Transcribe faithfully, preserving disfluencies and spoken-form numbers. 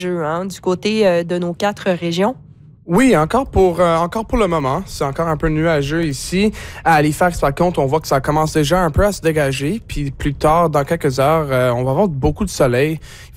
hein, du côté euh, de nos quatre régions? Oui, encore pour euh, encore pour le moment. C'est encore un peu nuageux ici. À Halifax, par contre, on voit que ça commence déjà un peu à se dégager. Puis plus tard, dans quelques heures, euh, on va avoir beaucoup de soleil.